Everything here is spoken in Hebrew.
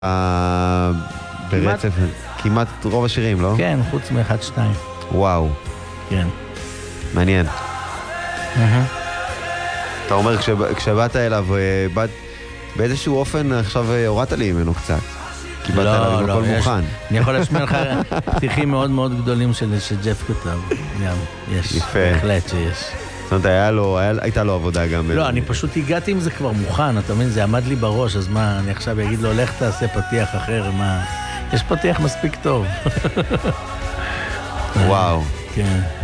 ברצף, כמעט רוב השירים, לא? כן, חוץ מאחד, שתיים. וואו. כן. מעניין. אתה אומר, כשבאת אליו, באיזשהו אופן עכשיו הורדת לי ממנו קצת. כי באת אליו עם הכל מוכן. אני יכול להשמיע לך פתיחים מאוד מאוד גדולים שג'ף כתב. גם, יש. יפה. בהחלט שיש. זאת אומרת, הייתה לו עבודה גם. לא, אני פשוט הגעתי עם זה כבר מוכן, אתה מבין? זה עמד לי בראש, אז מה, אני עכשיו אגיד לו, לך תעשה פתיח אחר, מה? יש פתיח מספיק טוב. וואו. כן.